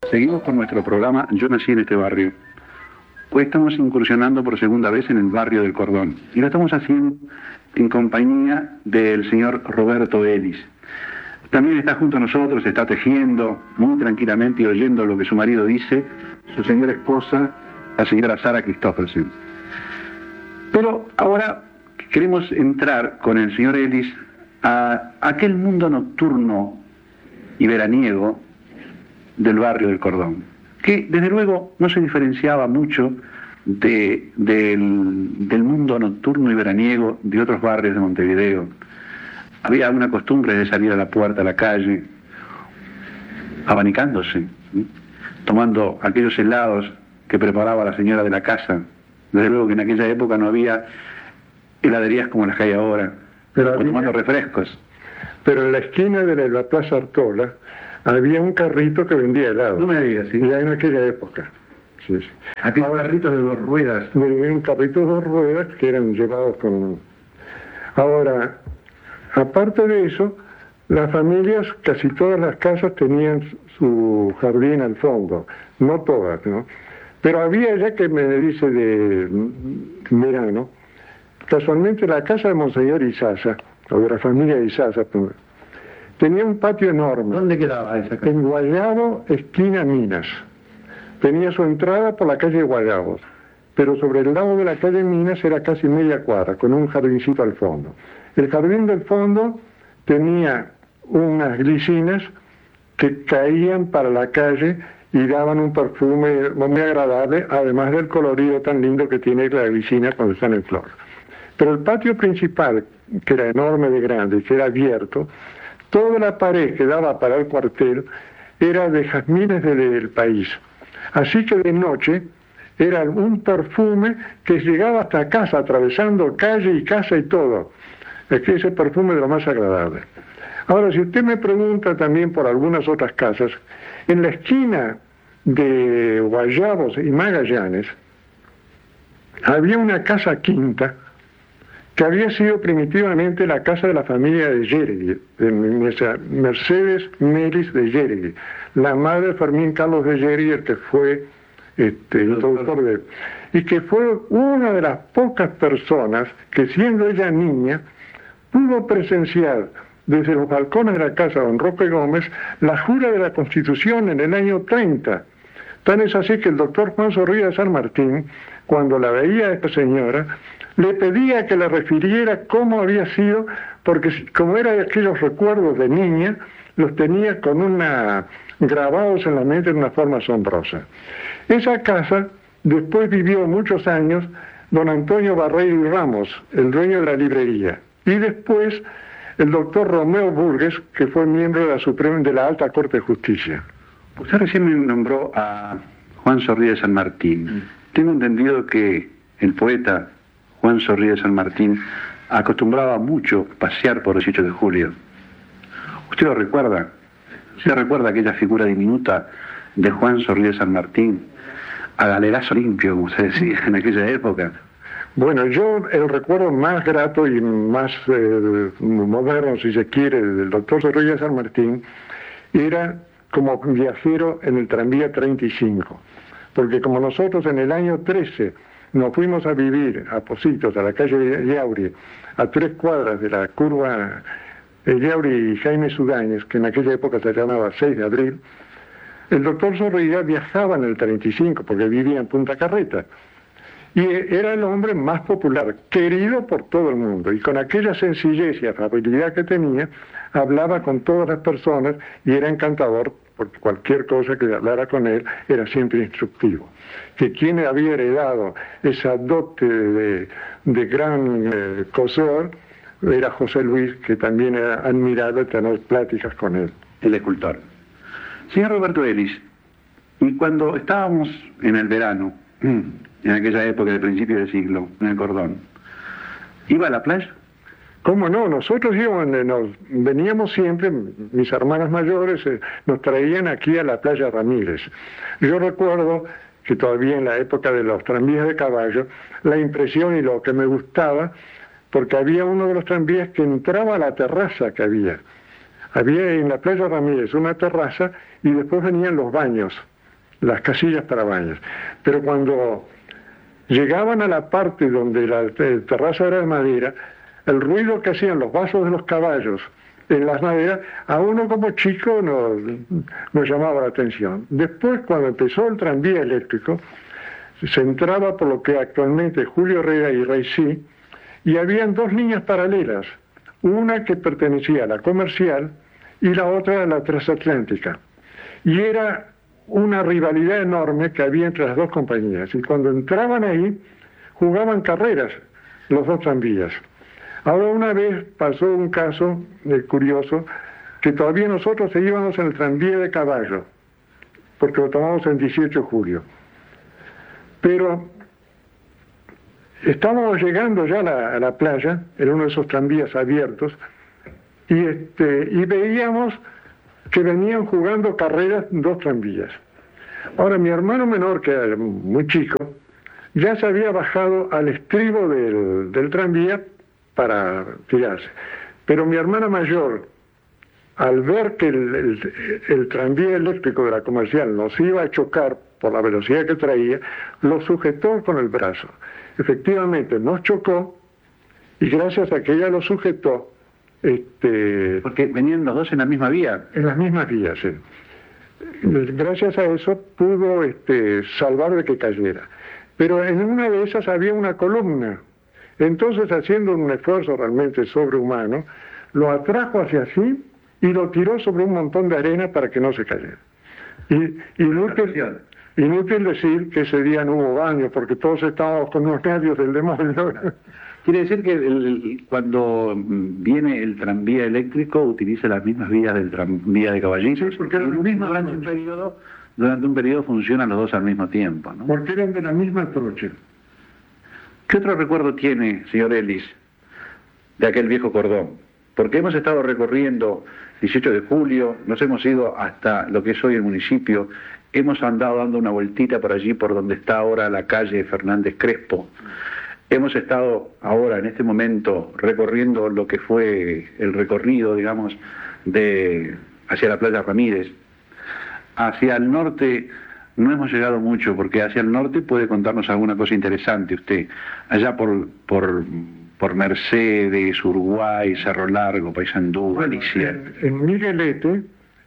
Seguimos con nuestro programa Yo nací en este barrio. Hoy estamos incursionando por segunda vez en el barrio del Cordón. Y lo estamos haciendo en compañía del señor Roberto Ellis. También está junto a nosotros, está tejiendo muy tranquilamente y oyendo lo que su marido dice, su señora esposa, la señora Sara Christoffersen. Pero ahora queremos entrar con el señor Ellis a aquel mundo nocturno y veraniego del barrio del Cordón, que desde luego no se diferenciaba mucho del mundo nocturno y veraniego de otros barrios de Montevideo. Había una costumbre de salir a la puerta, a la calle, abanicándose, tomando aquellos helados que preparaba la señora de la casa. Desde luego que en aquella época no había heladerías como las que hay ahora, o tomando refrescos. Pero en la esquina de la Plaza Artola había un carrito que vendía helado. No me digas, sí. Ya en aquella época. Sí, sí. Aquellos carritos de 2 ruedas. Había un carrito de 2 ruedas que eran llevados con... Ahora, aparte de eso, las familias, casi todas las casas tenían su jardín al fondo. No todas, ¿no? Pero había, ya que me dice de verano, casualmente la casa de Monseñor Izaza, o de la familia de Izaza, tenía un patio enorme. ¿Dónde quedaba esa casa? En Guayabo, esquina Minas. Tenía su entrada por la calle Guayabo, pero sobre el lado de la calle Minas era casi media cuadra, con un jardincito al fondo. El jardín del fondo tenía unas glicinas que caían para la calle y daban un perfume muy agradable, además del colorido tan lindo que tiene la glicina cuando está en flor. Pero el patio principal, que era enorme de grande, que era abierto, toda la pared que daba para el cuartel era de jazmines del país. Así que de noche era un perfume que llegaba hasta casa, atravesando calle y casa y todo. Es que ese perfume es lo más agradable. Ahora, si usted me pregunta también por algunas otras casas, en la esquina de Guayabos y Magallanes había una casa quinta que había sido primitivamente la casa de la familia de Yeregui, de Mercedes Melis de Yeregui, la madre de Fermín Carlos de Yeregui, el que fue introductor de él, y que fue una de las pocas personas que, siendo ella niña, pudo presenciar desde los balcones de la casa de don Roque Gómez la jura de la Constitución en el año 30. Tan es así que el doctor Juan Zorrilla de San Martín, cuando la veía a esta señora, le pedía que le refiriera cómo había sido, porque como era de aquellos recuerdos de niña, los tenía con grabados en la mente de una forma asombrosa. Esa casa después vivió muchos años don Antonio Barreiro y Ramos, el dueño de la librería, y después el doctor Romeo Burgues, que fue miembro de la Alta Corte de Justicia. Usted recién me nombró a Juan Zorrilla de San Martín. Tengo entendido que el poeta Juan Zorrilla de San Martín acostumbraba mucho pasear por el 18 de julio. ¿Usted lo recuerda? ¿Usted recuerda aquella figura diminuta de Juan Zorrilla de San Martín, a galerazo limpio, como se decía en aquella época? Bueno, yo el recuerdo más grato y más moderno, si se quiere, del doctor Zorrilla de San Martín era como viajero en el tranvía 35, porque como nosotros en el año 13 nos fuimos a vivir a Pocitos, a la calle Yauri, a 3 cuadras de la curva Yauri y Jaime Sudáñez, que en aquella época se llamaba 6 de abril, el doctor Zorrilla viajaba en el 35 porque vivía en Punta Carreta. Y era el hombre más popular, querido por todo el mundo, y con aquella sencillez y afabilidad que tenía, hablaba con todas las personas y era encantador, porque cualquier cosa que hablara con él era siempre instructivo. Que quien había heredado esa dote de gran cosor era José Luis, que también era admirable tener pláticas con él. El escultor. Señor Roberto Ellis, y cuando estábamos en el verano, en aquella época del principio del siglo, en el Cordón, ¿iba a la playa? ¿Cómo no? Nosotros veníamos siempre, mis hermanas mayores nos traían aquí a la playa Ramírez. Yo recuerdo que todavía en la época de los tranvías de caballo, la impresión y lo que me gustaba, porque había uno de los tranvías que entraba a la terraza que había. Había en la playa Ramírez una terraza y después venían los baños. las casillas para baños. Pero cuando llegaban a la parte donde la terraza era de madera, el ruido que hacían los vasos de los caballos en las maderas, a uno como chico nos llamaba la atención. Después, cuando empezó el tranvía eléctrico, se entraba por lo que actualmente es Julio Herrera y Raicí, y habían dos líneas paralelas, una que pertenecía a la comercial y la otra a la transatlántica. Y era una rivalidad enorme que había entre las dos compañías. Y cuando entraban ahí, jugaban carreras los dos tranvías. Ahora, una vez pasó un caso curioso, que todavía nosotros íbamos en el tranvía de caballo, porque lo tomamos el 18 de julio. Pero estábamos llegando ya a la playa, en uno de esos tranvías abiertos, y veíamos que venían jugando carreras dos tranvías. Ahora, mi hermano menor, que era muy chico, ya se había bajado al estribo del tranvía para tirarse. Pero mi hermana mayor, al ver que el tranvía eléctrico de la comercial nos iba a chocar por la velocidad que traía, lo sujetó con el brazo. Efectivamente, nos chocó, y gracias a que ella lo sujetó, porque venían los dos en la misma vía. En las mismas vías, sí. Gracias a eso pudo salvar de que cayera. Pero en una de esas había una columna. Entonces, haciendo un esfuerzo realmente sobrehumano, lo atrajo hacia sí y lo tiró sobre un montón de arena para que no se cayera. Inútil decir que ese día no hubo baño, porque todos estábamos con unos nervios del demonio. Quiere decir que cuando viene el tranvía eléctrico utiliza las mismas vías del tranvía de caballitos, porque durante un periodo funcionan los dos al mismo tiempo, ¿no? Porque eran de la misma trocha. ¿Qué otro recuerdo tiene, señor Ellis, de aquel viejo cordón? Porque hemos estado recorriendo 18 de julio, nos hemos ido hasta lo que es hoy el municipio, hemos andado dando una vueltita por allí, por donde está ahora la calle Fernández Crespo. Hemos estado ahora, en este momento, recorriendo lo que fue el recorrido, digamos, hacia la playa Ramírez. Hacia el norte no hemos llegado mucho, porque hacia el norte puede contarnos alguna cosa interesante usted. Allá por Mercedes, Uruguay, Cerro Largo, Paysandú, Galicia. En Miguelete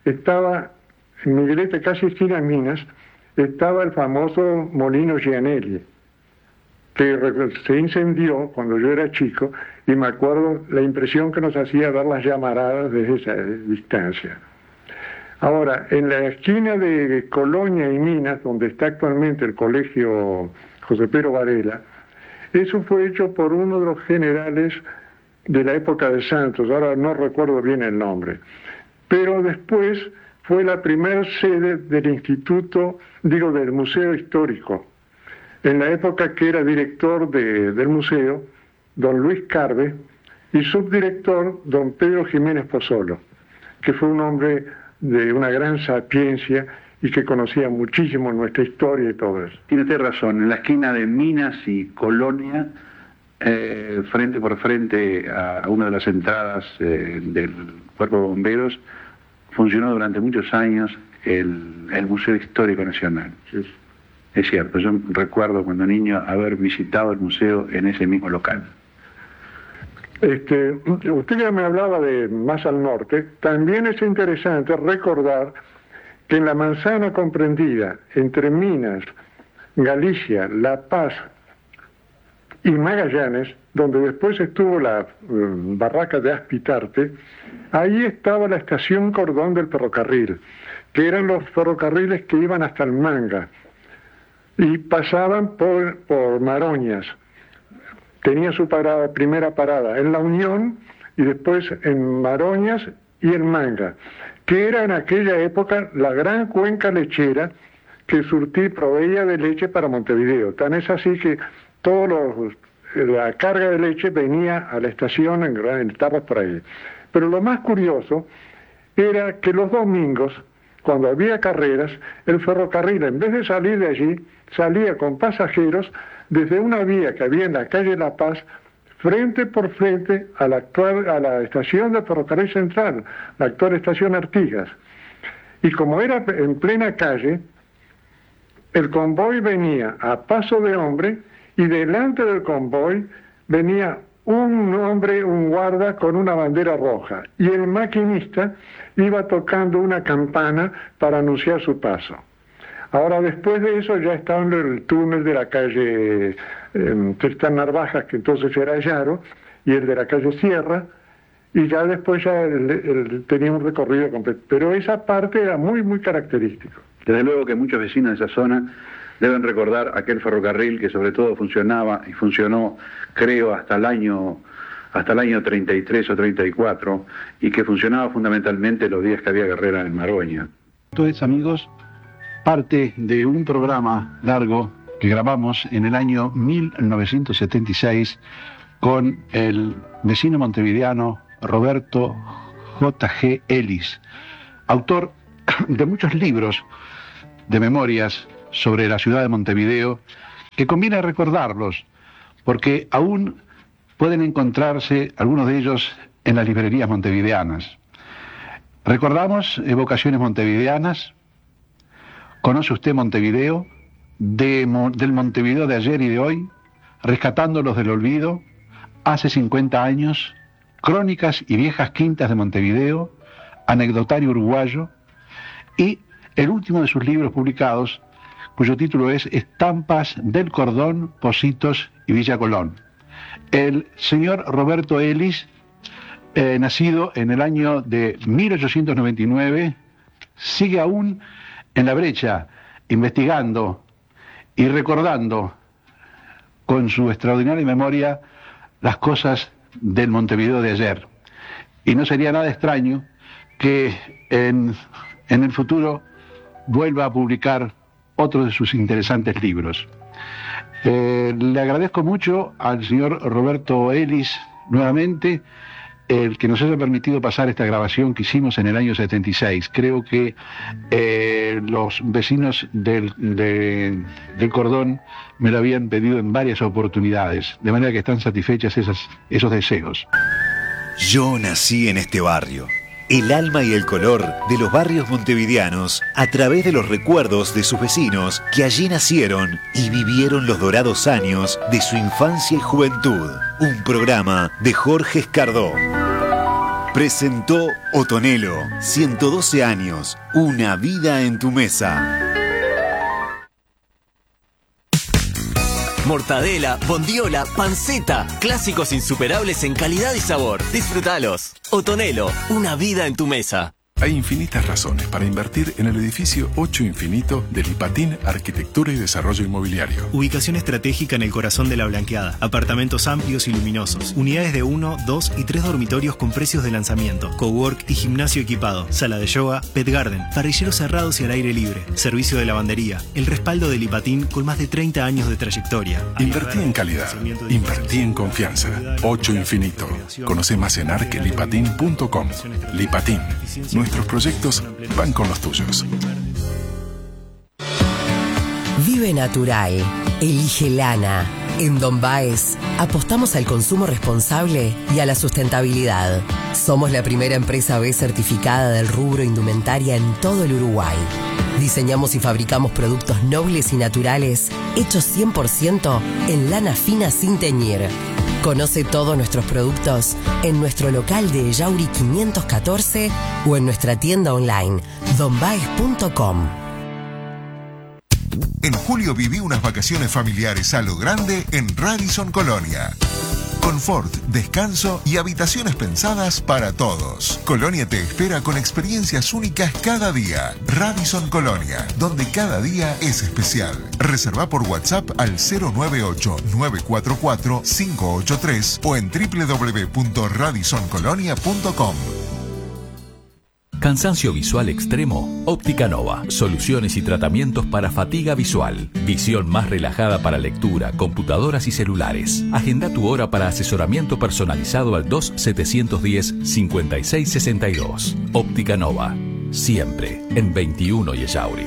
casi esquina Minas, estaba el famoso Molino Gianelli, que se incendió cuando yo era chico, y me acuerdo la impresión que nos hacía ver las llamaradas desde esa distancia. Ahora, en la esquina de Colonia y Minas, donde está actualmente el colegio José Pero Varela, eso fue hecho por uno de los generales de la época de Santos, ahora no recuerdo bien el nombre, pero después fue la primera sede del del Museo Histórico. En la época que era director del museo, don Luis Carve, y subdirector, don Pedro Jiménez Pozzolo, que fue un hombre de una gran sapiencia y que conocía muchísimo nuestra historia y todo eso. Tiene usted razón, en la esquina de Minas y Colonia, frente por frente a una de las entradas del Cuerpo de Bomberos, funcionó durante muchos años el Museo Histórico Nacional. Sí. Es cierto, yo recuerdo cuando niño haber visitado el museo en ese mismo local. Usted ya me hablaba de más al norte. También es interesante recordar que en la manzana comprendida entre Minas, Galicia, La Paz y Magallanes, donde después estuvo la barraca de Aspitarte, ahí estaba la estación Cordón del ferrocarril, que eran los ferrocarriles que iban hasta el Manga y pasaban por Maroñas. Tenía su primera parada en La Unión y después en Maroñas y en Manga, que era en aquella época la gran cuenca lechera que proveía de leche para Montevideo. Tan es así que la carga de leche venía a la estación en etapas por ahí. Pero lo más curioso era que los domingos, cuando había carreras, el ferrocarril, en vez de salir de allí, salía con pasajeros desde una vía que había en la calle La Paz, frente por frente a la estación de ferrocarril central, la actual estación Artigas. Y como era en plena calle, el convoy venía a paso de hombre y delante del convoy venía un hombre, un guarda con una bandera roja, y el maquinista iba tocando una campana para anunciar su paso. Ahora, después de eso ya estaba en el túnel de la calle Tristán Narvajas, que entonces era Yaro, y el de la calle Sierra, y ya después ya él tenía un recorrido completo. Pero esa parte era muy, muy característico. Desde luego que muchos vecinos de esa zona deben recordar aquel ferrocarril que sobre todo funcionaba y funcionó, creo, hasta el año 33 o 34, y que funcionaba fundamentalmente los días que había carrera en Maroña. Esto es, amigos, parte de un programa largo que grabamos en el año 1976 con el vecino montevideano Roberto J.G. Ellis, autor de muchos libros de memorias sobre la ciudad de Montevideo, que conviene recordarlos, porque aún pueden encontrarse algunos de ellos en las librerías montevideanas. Recordamos evocaciones montevideanas. ¿Conoce usted Montevideo? Del Montevideo de ayer y de hoy, rescatándolos del olvido, hace 50 años, crónicas y viejas quintas de Montevideo, anecdotario uruguayo, y el último de sus libros publicados, cuyo título es Estampas del Cordón, Pocitos y Villa Colón. El señor Roberto Ellis, nacido en el año de 1899, sigue aún en la brecha, investigando y recordando con su extraordinaria memoria las cosas del Montevideo de ayer. Y no sería nada extraño que en el futuro vuelva a publicar otro de sus interesantes libros. Le agradezco mucho al señor Roberto Ellis nuevamente el que nos haya permitido pasar esta grabación que hicimos en el año 76. Creo que los vecinos del Cordón me lo habían pedido en varias oportunidades, de manera que están satisfechas esos deseos. Yo nací en este barrio. El alma y el color de los barrios montevideanos a través de los recuerdos de sus vecinos que allí nacieron y vivieron los dorados años de su infancia y juventud. Un programa de Jorge Escardó. Presentó Otonelo, 112 años, una vida en tu mesa. Mortadela, bondiola, panceta, clásicos insuperables en calidad y sabor. Disfrútalos. Otonelo, una vida en tu mesa. Hay infinitas razones para invertir en el edificio 8 Infinito de Lipatín Arquitectura y Desarrollo Inmobiliario. Ubicación estratégica en el corazón de la Blanqueada. Apartamentos amplios y luminosos. Unidades de 1, 2 y 3 dormitorios con precios de lanzamiento. Cowork y gimnasio equipado. Sala de yoga, pet garden. Parrilleros cerrados y al aire libre. Servicio de lavandería. El respaldo de Lipatín con más de 30 años de trayectoria. Invertí en calidad. Invertí en confianza. 8 Infinito. Conoce más en arquelipatin.com. Lipatín. Nuestros proyectos van con los tuyos. Vive natural. Elige lana. En Don Baez apostamos al consumo responsable y a la sustentabilidad. Somos la primera empresa B certificada del rubro indumentaria en todo el Uruguay. Diseñamos y fabricamos productos nobles y naturales hechos 100% en lana fina sin teñir. Conoce todos nuestros productos en nuestro local de Yauri 514 o en nuestra tienda online donbaez.com. En julio viví unas vacaciones familiares a lo grande en Radisson Colonia. Confort, descanso y habitaciones pensadas para todos. Colonia te espera con experiencias únicas cada día. Radisson Colonia, donde cada día es especial. Reserva por WhatsApp al 098-944-583 o en www.radissoncolonia.com. Cansancio visual extremo, Óptica Nova. Soluciones y tratamientos para fatiga visual. Visión más relajada para lectura, computadoras y celulares. Agenda tu hora para asesoramiento personalizado al 2710-5662. Óptica Nova. Siempre en 21 y Ellauri.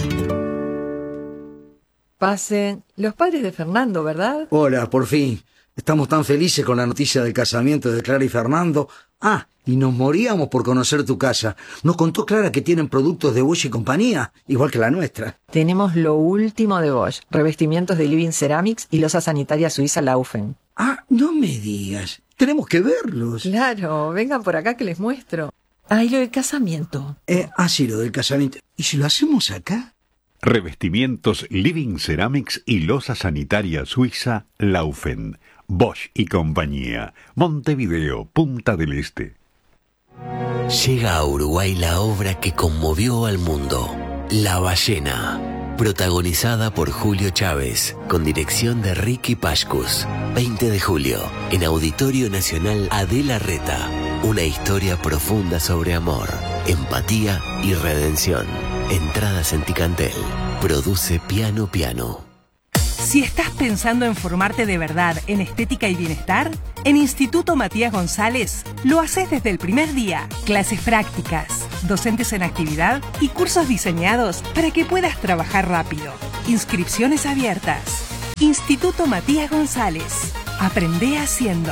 Pasen. Los padres de Fernando, ¿verdad? Hola, por fin. Estamos tan felices con la noticia del casamiento de Clara y Fernando. Y nos moríamos por conocer tu casa. Nos contó Clara que tienen productos de Bosch y compañía, igual que la nuestra. Tenemos lo último de Bosch, revestimientos de Living Ceramics y losa sanitaria suiza Laufen. No me digas. Tenemos que verlos. Claro, vengan por acá que les muestro. Y lo del casamiento. Sí, lo del casamiento. ¿Y si lo hacemos acá? Revestimientos Living Ceramics y losa sanitaria suiza Laufen. Bosch y compañía. Montevideo, Punta del Este. Llega a Uruguay la obra que conmovió al mundo, La Ballena, protagonizada por Julio Chávez, con dirección de Ricky Pashkus. 20 de julio, en Auditorio Nacional Adela Reta, una historia profunda sobre amor, empatía y redención. Entradas en Ticantel. Produce Piano Piano. Si estás pensando en formarte de verdad en estética y bienestar, en Instituto Matías González lo haces desde el primer día. Clases prácticas, docentes en actividad y cursos diseñados para que puedas trabajar rápido. Inscripciones abiertas. Instituto Matías González. Aprende haciendo.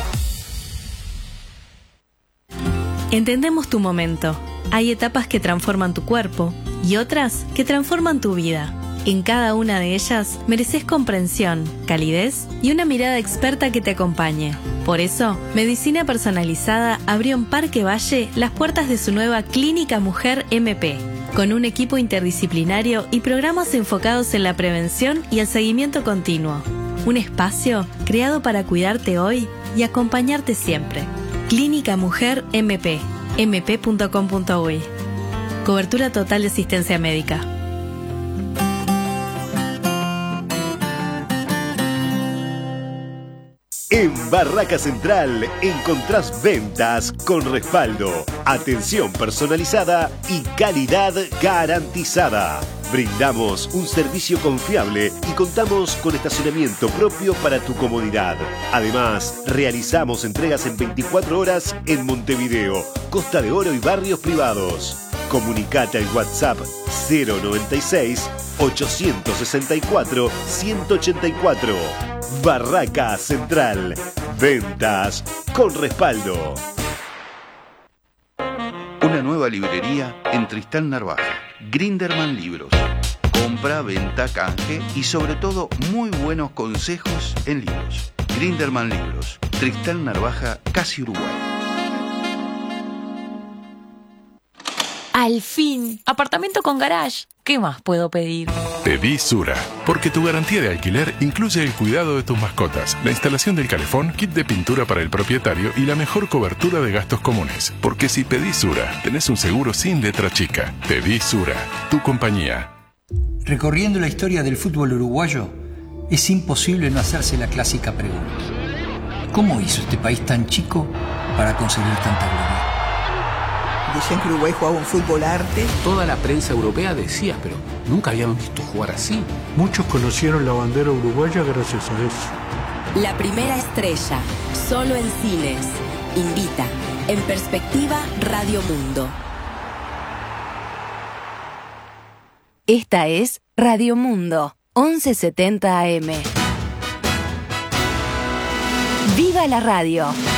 Entendemos tu momento. Hay etapas que transforman tu cuerpo y otras que transforman tu vida. En cada una de ellas mereces comprensión, calidez y una mirada experta que te acompañe. Por eso, Medicina Personalizada abrió en Parque Valle las puertas de su nueva Clínica Mujer MP, con un equipo interdisciplinario y programas enfocados en la prevención y el seguimiento continuo. Un espacio creado para cuidarte hoy y acompañarte siempre. Clínica Mujer MP, mp.com.uy. Cobertura total de asistencia médica. En Barraca Central encontrás ventas con respaldo, atención personalizada y calidad garantizada. Brindamos un servicio confiable y contamos con estacionamiento propio para tu comodidad. Además, realizamos entregas en 24 horas en Montevideo, Costa de Oro y barrios privados. Comunicate al WhatsApp 096 864 184. Barraca Central. Ventas con respaldo. Una nueva librería en Tristán Narvaja. Grinderman Libros. Compra, venta, canje y sobre todo muy buenos consejos en libros. Grinderman Libros. Tristán Narvaja, casi Uruguay. Al fin, apartamento con garage. ¿Qué más puedo pedir? Pedí Sura, porque tu garantía de alquiler incluye el cuidado de tus mascotas, la instalación del calefón, kit de pintura para el propietario y la mejor cobertura de gastos comunes. Porque si pedís Sura, tenés un seguro sin letra chica. Pedí Sura, tu compañía. Recorriendo la historia del fútbol uruguayo, es imposible no hacerse la clásica pregunta. ¿Cómo hizo este país tan chico para conseguir tanta gloria? Decían que Uruguay jugaba un fútbol arte. Toda la prensa europea decía, pero nunca habíamos visto jugar así. Muchos conocieron la bandera uruguaya gracias a eso. La primera estrella, solo en cines. Invita. En Perspectiva, Radio Mundo. Esta es Radio Mundo, 1170 AM. ¡Viva la radio!